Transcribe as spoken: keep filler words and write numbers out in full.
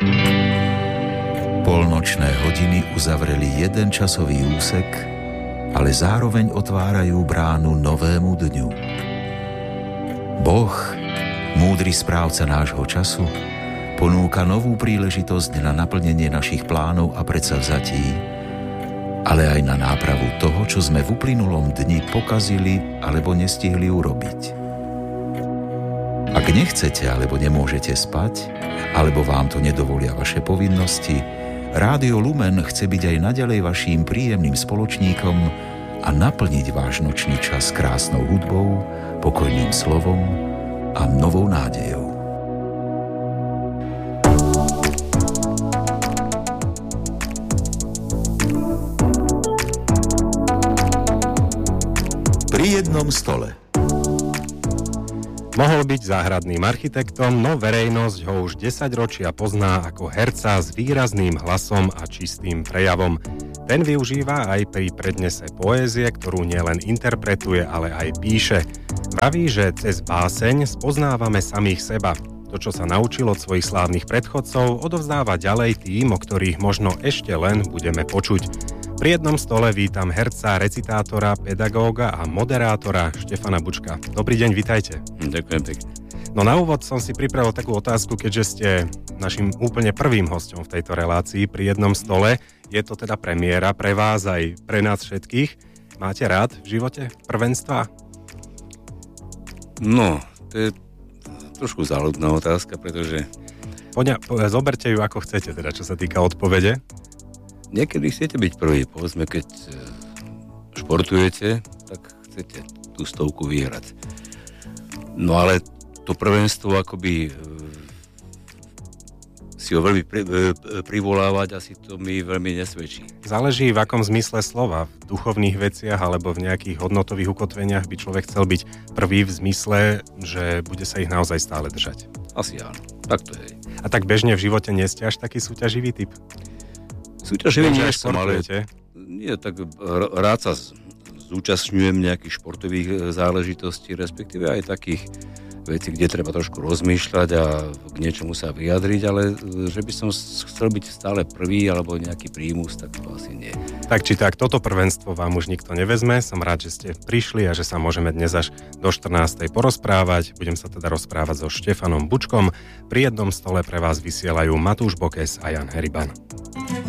Polnočné hodiny uzavreli jeden časový úsek, ale zároveň otvárajú bránu novému dňu. Boh, múdry správca nášho času, ponúka novú príležitosť na naplnenie našich plánov a predsavzatí, ale aj na nápravu toho, čo sme v uplynulom dni pokazili alebo nestihli urobiť. Ak nechcete alebo nemôžete spať, alebo vám to nedovolia vaše povinnosti, Rádio Lumen chce byť aj naďalej vaším príjemným spoločníkom a naplniť váš nočný čas krásnou hudbou, pokojným slovom a novou nádejou. Pri jednom stole. Mohol byť záhradným architektom, no verejnosť ho už desaťročia pozná ako herca s výrazným hlasom a čistým prejavom. Ten využíva aj pri prednese poézie, ktorú nielen interpretuje, ale aj píše. Vraví, že cez báseň spoznávame samých seba. To, čo sa naučil od svojich slávnych predchodcov, odovzdáva ďalej tým, o ktorých možno ešte len budeme počuť. Pri jednom stole vítam herca, recitátora, pedagóga a moderátora Štefana Bučka. Dobrý deň, vitajte. Ďakujem pekne. No na úvod som si pripravil takú otázku, keďže ste našim úplne prvým hosťom v tejto relácii pri jednom stole. Je to teda premiéra pre vás aj pre nás všetkých. Máte rád v živote prvenstva? No, to je trošku záľudná otázka, pretože... Poďa, po, zoberte ju ako chcete, teda čo sa týka odpovede. Niekedy chcete byť prvý, povedzme, keď športujete, tak chcete tú stovku vyhrať. No ale to prvenstvo akoby si ho veľmi pri, privolávať, asi to mi veľmi nesvedčí. Záleží v akom zmysle slova. V duchovných veciach alebo v nejakých hodnotových ukotveniach by človek chcel byť prvý v zmysle, že bude sa ich naozaj stále držať. Asi áno, tak to je. A tak bežne v živote nie ste až taký súťaživý typ? Súťaživý nie som, ale nie, tak rád sa zúčastňujem nejakých športových záležitostí, respektíve aj takých vecí, kde treba trošku rozmýšľať a k niečomu sa vyjadriť, ale že by som chcel byť stále prvý alebo nejaký prímus, tak to asi nie. Tak či tak, toto prvenstvo vám už nikto nevezme. Som rád, že ste prišli a že sa môžeme dnes až do štrnástej porozprávať. Budem sa teda rozprávať so Štefanom Bučkom. Pri jednom stole pre vás vysielajú Matúš Bokes a Jan Heriban.